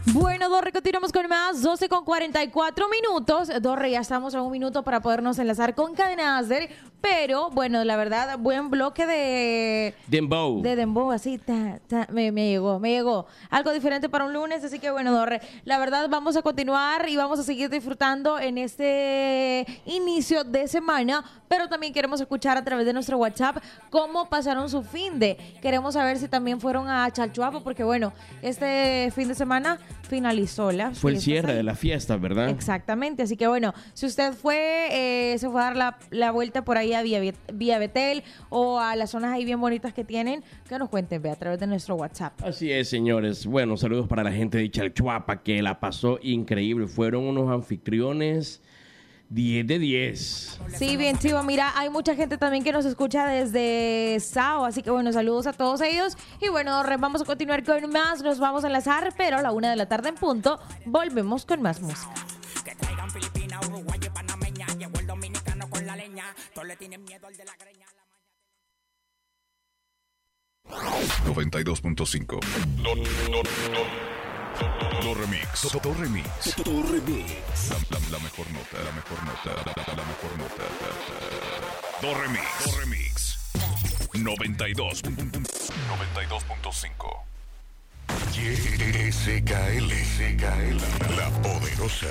Bueno, Dorre, continuamos con más, 12 con 44 minutos. Dorre, ya estamos a un minuto para podernos enlazar con Cadena Aster, pero bueno, la verdad, buen bloque de Dembow. De Dembow, así, me llegó. Algo diferente para un lunes, así que bueno, Dorre, la verdad vamos a continuar y vamos a seguir disfrutando en este inicio de semana, pero también queremos escuchar a través de nuestro WhatsApp cómo pasaron su fin de. Queremos saber si también fueron a Chalchuapa, porque bueno, este fin de semana finalizó la Fue el cierre ahí de la fiesta, ¿verdad? Exactamente, así que bueno, si usted se fue a dar la vuelta por ahí a Vía Betel o a las zonas ahí bien bonitas que tienen, que nos cuenten a través de nuestro WhatsApp. Así es, señores. Bueno, saludos para la gente de Chalchuapa, que la pasó increíble. Fueron unos anfitriones 10 de 10. Sí, bien chivo. Mira, hay mucha gente también que nos escucha desde Sao, así que bueno, saludos a todos ellos. Y bueno, vamos a continuar con más, nos vamos a enlazar, pero a la 1 de la tarde en punto, volvemos con más música. Que traigan Filipina, Uruguayo, Panameña, llegó el dominicano con la leña, todos le tienen miedo al de la greña. 92.5 Do Remix. La mejor nota. Do Remix. 92.5. SKL. La poderosa.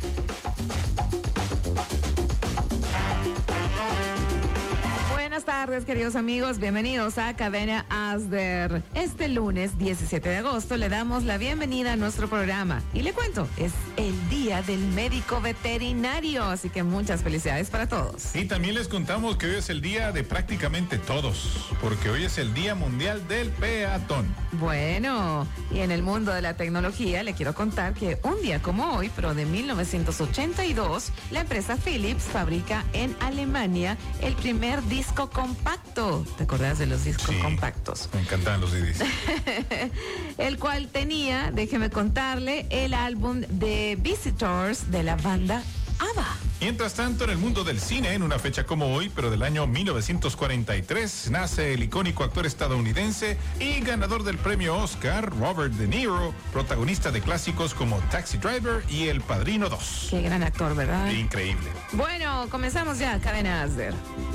Buenas tardes, queridos amigos. Bienvenidos a Cadena Aster. Este lunes 17 de agosto le damos la bienvenida a nuestro programa. Y le cuento, es el Día del Médico Veterinario, así que muchas felicidades para todos. Y también les contamos que hoy es el día de prácticamente todos, porque hoy es el Día Mundial del Peatón. Bueno, y en el mundo de la tecnología le quiero contar que un día como hoy, pero de 1982, la empresa Philips fabrica en Alemania el primer disco compacto. ¿Te acordás de los discos compactos? Me encantan los CDs. El cual tenía, déjeme contarle, el álbum de Visitors de la banda ABBA. Mientras tanto, en el mundo del cine, en una fecha como hoy, pero del año 1943, nace el icónico actor estadounidense y ganador del premio Oscar, Robert De Niro, protagonista de clásicos como Taxi Driver y El Padrino 2. Qué gran actor, ¿verdad? Increíble. Bueno, comenzamos ya, Cadena Aster.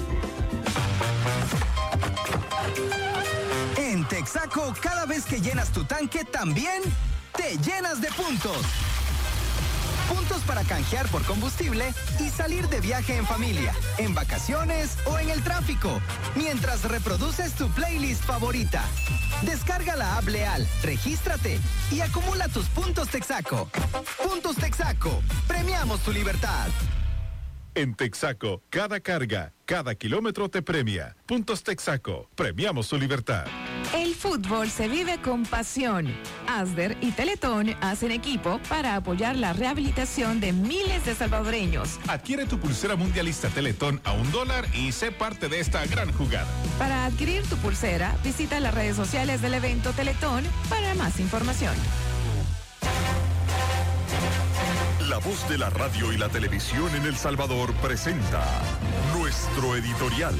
En Texaco, cada vez que llenas tu tanque, también te llenas de puntos. Puntos para canjear por combustible y salir de viaje en familia, en vacaciones o en el tráfico, mientras reproduces tu playlist favorita. Descarga la app Leal, regístrate y acumula tus puntos Texaco. Puntos Texaco, premiamos tu libertad. En Texaco, cada carga, cada kilómetro te premia. Puntos Texaco, premiamos tu libertad. El fútbol se vive con pasión. Asder y Teletón hacen equipo para apoyar la rehabilitación de miles de salvadoreños. Adquiere tu pulsera mundialista Teletón a $1 y sé parte de esta gran jugada. Para adquirir tu pulsera, visita las redes sociales del evento Teletón para más información. La voz de la radio y la televisión en El Salvador presenta nuestro editorial.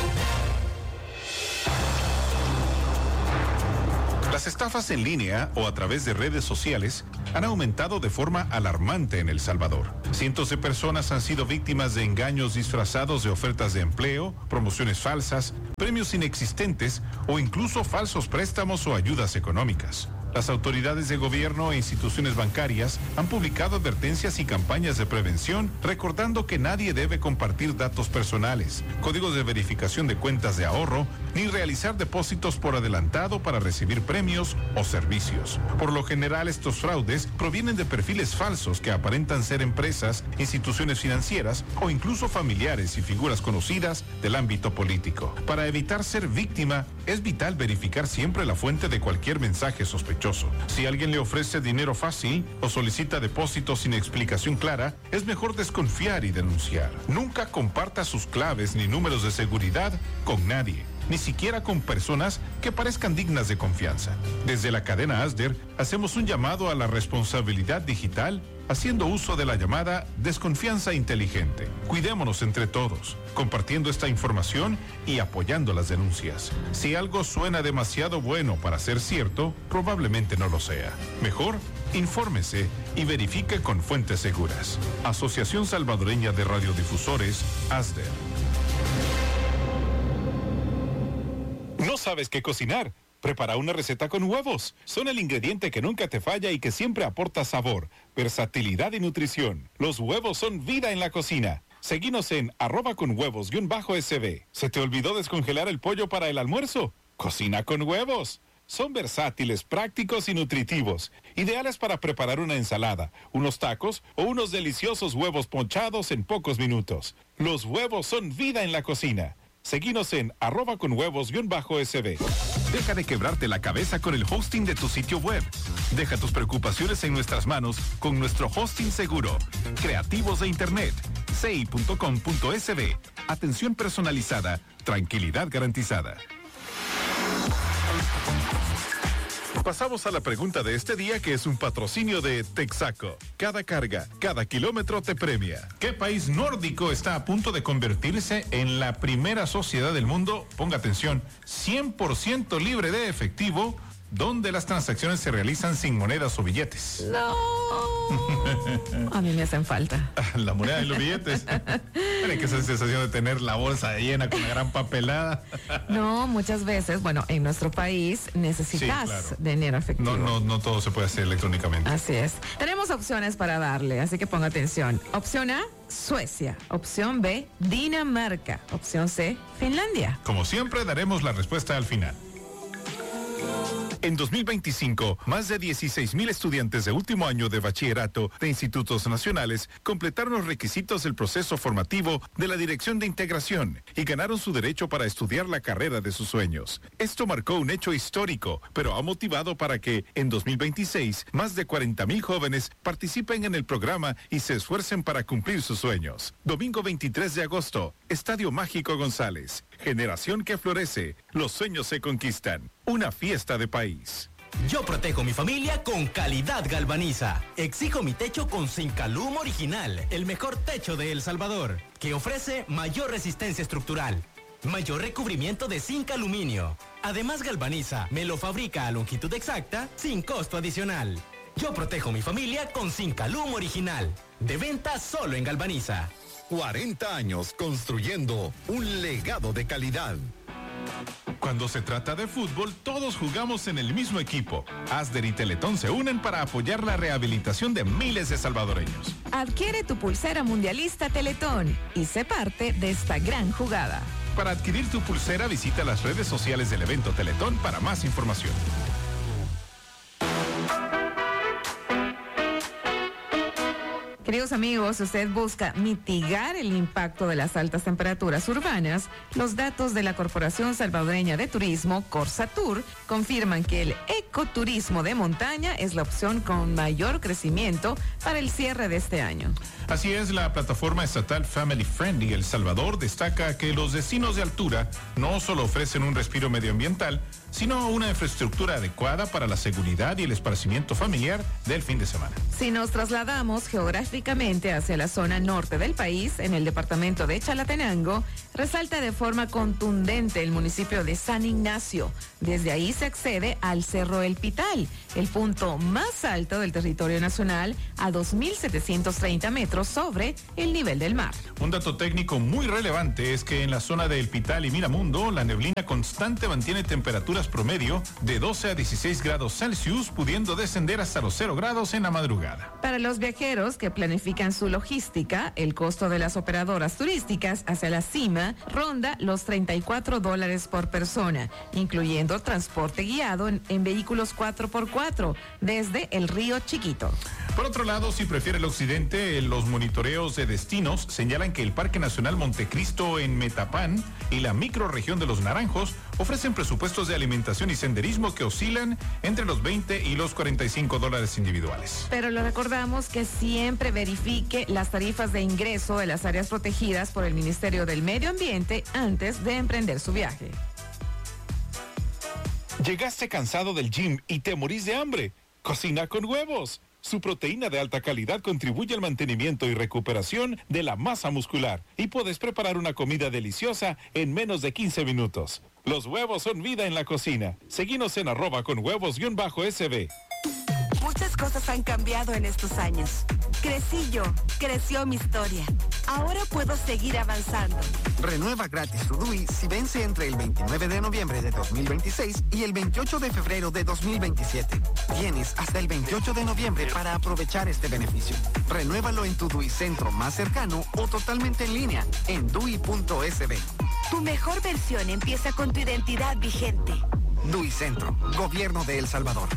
Las estafas en línea o a través de redes sociales han aumentado de forma alarmante en El Salvador. Cientos de personas han sido víctimas de engaños disfrazados de ofertas de empleo, promociones falsas, premios inexistentes o incluso falsos préstamos o ayudas económicas. Las autoridades de gobierno e instituciones bancarias han publicado advertencias y campañas de prevención, recordando que nadie debe compartir datos personales, códigos de verificación de cuentas de ahorro, ni realizar depósitos por adelantado para recibir premios o servicios. Por lo general, estos fraudes provienen de perfiles falsos que aparentan ser empresas, instituciones financieras o incluso familiares y figuras conocidas del ámbito político. Para evitar ser víctima, es vital verificar siempre la fuente de cualquier mensaje sospechoso. Si alguien le ofrece dinero fácil o solicita depósitos sin explicación clara, es mejor desconfiar y denunciar. Nunca comparta sus claves ni números de seguridad con nadie, ni siquiera con personas que parezcan dignas de confianza. Desde la cadena Asder hacemos un llamado a la responsabilidad digital, haciendo uso de la llamada desconfianza inteligente. Cuidémonos entre todos, compartiendo esta información y apoyando las denuncias. Si algo suena demasiado bueno para ser cierto, probablemente no lo sea. Mejor, Infórmese y verifique con fuentes seguras. Asociación Salvadoreña de Radiodifusores, ASDER. ¿No sabes qué cocinar? Prepara una receta con huevos. Son el ingrediente que nunca te falla y que siempre aporta sabor, versatilidad y nutrición. Los huevos son vida en la cocina. Seguinos en @conhuevos_sb. ¿Se te olvidó descongelar el pollo para el almuerzo? Cocina con huevos. Son versátiles, prácticos y nutritivos. Ideales para preparar una ensalada, unos tacos o unos deliciosos huevos ponchados en pocos minutos. Los huevos son vida en la cocina. Seguinos en @conhuevos_sb. Deja de quebrarte la cabeza con el hosting de tu sitio web. Deja tus preocupaciones en nuestras manos con nuestro hosting seguro. Creativos de Internet. CI.com.sb. Atención personalizada. Tranquilidad garantizada. Pasamos a la pregunta de este día, que es un patrocinio de Texaco. Cada carga, cada kilómetro te premia. ¿Qué país nórdico está a punto de convertirse en la primera sociedad del mundo, ponga atención, 100% libre de efectivo, donde las transacciones se realizan sin monedas o billetes? No. A mí me hacen falta. La moneda y los billetes. Tiene que ser sensación de tener la bolsa llena con la gran papelada. No, muchas veces, bueno, en nuestro país necesitas Sí, claro. dinero efectivo. No todo se puede hacer electrónicamente. Así es. Tenemos opciones para darle, así que ponga atención. Opción A, Suecia. Opción B, Dinamarca. Opción C, Finlandia. Como siempre, daremos la respuesta al final. En 2025, más de 16,000 estudiantes de último año de bachillerato de institutos nacionales completaron los requisitos del proceso formativo de la Dirección de Integración y ganaron su derecho para estudiar la carrera de sus sueños. Esto marcó un hecho histórico, pero ha motivado para que, en 2026, más de 40,000 jóvenes participen en el programa y se esfuercen para cumplir sus sueños. Domingo 23 de agosto, Estadio Mágico González. Generación que florece. Los sueños se conquistan. Una fiesta de país. Yo protejo mi familia con Calidad Galvaniza. Exijo mi techo con Zincalum Original, el mejor techo de El Salvador, que ofrece mayor resistencia estructural, mayor recubrimiento de zinc aluminio. Además, Galvaniza me lo fabrica a longitud exacta sin costo adicional. Yo protejo mi familia con Zincalum Original. De venta solo en Galvaniza. 40 años construyendo un legado de calidad. Cuando se trata de fútbol, todos jugamos en el mismo equipo. ASDER y Teletón se unen para apoyar la rehabilitación de miles de salvadoreños. Adquiere tu pulsera mundialista Teletón y sé parte de esta gran jugada. Para adquirir tu pulsera, visita las redes sociales del evento Teletón para más información. Queridos amigos, si usted busca mitigar el impacto de las altas temperaturas urbanas, los datos de la Corporación Salvadoreña de Turismo, Corsatur, confirman que el ecoturismo de montaña es la opción con mayor crecimiento para el cierre de este año. Así es, la plataforma estatal Family Friendly El Salvador destaca que los destinos de altura no solo ofrecen un respiro medioambiental, sino una infraestructura adecuada para la seguridad y el esparcimiento familiar del fin de semana. Si nos trasladamos geográficamente hacia la zona norte del país, en el departamento de Chalatenango, resalta de forma contundente el municipio de San Ignacio. Desde ahí se accede al Cerro El Pital, el punto más alto del territorio nacional, a 2.730 metros sobre el nivel del mar. Un dato técnico muy relevante es que en la zona de El Pital y Miramundo, la neblina constante mantiene temperaturas promedio de 12 a 16 grados Celsius, pudiendo descender hasta los 0 grados en la madrugada. Para los viajeros que planifican su logística, el costo de las operadoras turísticas hacia la cima ronda los $34 por persona, incluyendo transporte guiado en vehículos 4x4 desde el Río Chiquito. Por otro lado, si prefiere el occidente, los monitoreos de destinos señalan que el Parque Nacional Montecristo en Metapán y la microrregión de Los Naranjos ofrecen presupuestos de alimentación y senderismo que oscilan entre los $20 y los $45 individuales. Pero le recordamos que siempre verifique las tarifas de ingreso de las áreas protegidas por el Ministerio del Medio Ambiente antes de emprender su viaje. ¿Llegaste cansado del gym y te morís de hambre? Cocina con huevos. Su proteína de alta calidad contribuye al mantenimiento y recuperación de la masa muscular y puedes preparar una comida deliciosa en menos de 15 minutos. Los huevos son vida en la cocina. Seguinos en @conhuevos_sb. Muchas cosas han cambiado en estos años. Crecí yo, creció mi historia. Ahora puedo seguir avanzando. Renueva gratis tu DUI si vence entre el 29 de noviembre de 2026 y el 28 de febrero de 2027. Tienes hasta el 28 de noviembre para aprovechar este beneficio. Renuévalo en tu DUI centro más cercano o totalmente en línea en DUI.sb. Tu mejor versión empieza con tu identidad vigente. DUI Centro, Gobierno de El Salvador.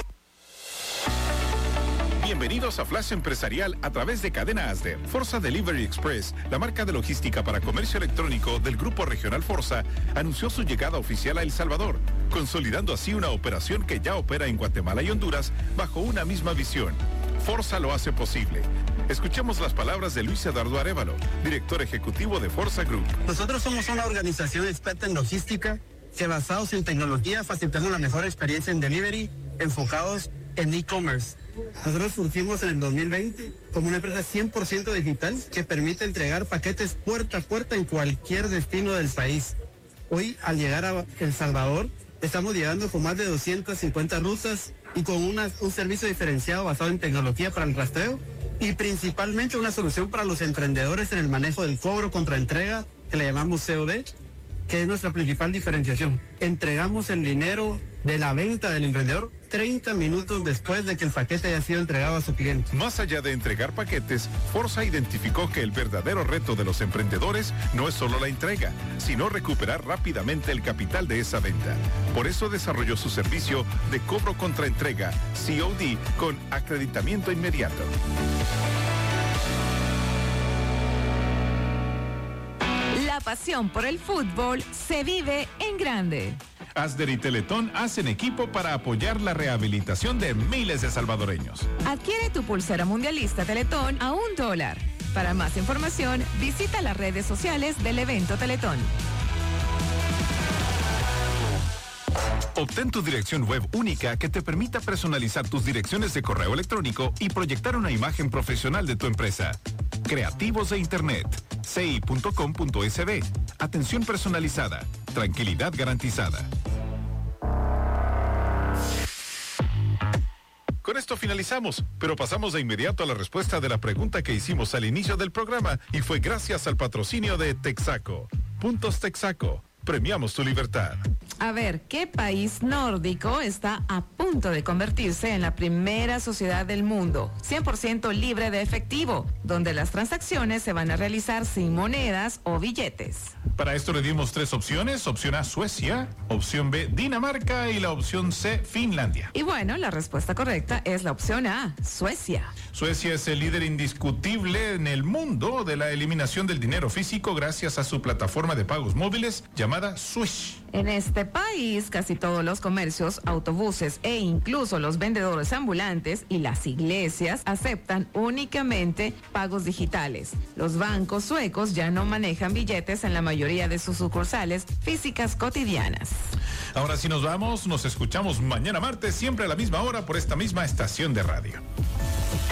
Bienvenidos a Flash Empresarial a través de Cadena ASDER. Forza Delivery Express, la marca de logística para comercio electrónico del Grupo Regional Forza, anunció su llegada oficial a El Salvador, consolidando así una operación que ya opera en Guatemala y Honduras bajo una misma visión. Forza lo hace posible. Escuchemos las palabras de Luis Eduardo Arévalo, director ejecutivo de Forza Group. Nosotros somos una organización experta en logística que, basados en tecnología, facilitamos la mejor experiencia en delivery, enfocados en e-commerce. Nosotros surgimos en el 2020 como una empresa 100% digital que permite entregar paquetes puerta a puerta en cualquier destino del país. Hoy, al llegar a El Salvador, estamos llegando con más de 250 rutas y con un servicio diferenciado basado en tecnología para el rastreo y principalmente una solución para los emprendedores en el manejo del cobro contra entrega, que le llamamos COD, que es nuestra principal diferenciación. Entregamos el dinero de la venta del emprendedor 30 minutos después de que el paquete haya sido entregado a su cliente. Más allá de entregar paquetes, Forza identificó que el verdadero reto de los emprendedores no es solo la entrega, sino recuperar rápidamente el capital de esa venta. Por eso desarrolló su servicio de cobro contra entrega, COD, con acreditamiento inmediato. La pasión por el fútbol se vive en grande. ASDER y Teletón hacen equipo para apoyar la rehabilitación de miles de salvadoreños. Adquiere tu pulsera mundialista Teletón a $1. Para más información, visita las redes sociales del evento Teletón. Obtén tu dirección web única que te permita personalizar tus direcciones de correo electrónico y proyectar una imagen profesional de tu empresa. Creativos de Internet, ci.com.sb. Atención personalizada, tranquilidad garantizada. Con esto finalizamos, pero pasamos de inmediato a la respuesta de la pregunta que hicimos al inicio del programa y fue gracias al patrocinio de Texaco. Puntos Texaco. Premiamos tu libertad. A ver, ¿qué país nórdico está a punto de convertirse en la primera sociedad del mundo 100% libre de efectivo, donde las transacciones se van a realizar sin monedas o billetes? Para esto le dimos 3 opciones. Opción A, Suecia. Opción B, Dinamarca. Y la opción C, Finlandia. Y bueno, la respuesta correcta es la opción A, Suecia. Suecia es el líder indiscutible en el mundo de la eliminación del dinero físico gracias a su plataforma de pagos móviles llamada Swish. En este país, casi todos los comercios, autobuses e incluso los vendedores ambulantes y las iglesias aceptan únicamente pagos digitales. Los bancos suecos ya no manejan billetes en la mayoría de sus sucursales físicas cotidianas. Ahora sí nos vamos, nos escuchamos mañana martes, siempre a la misma hora por esta misma estación de radio.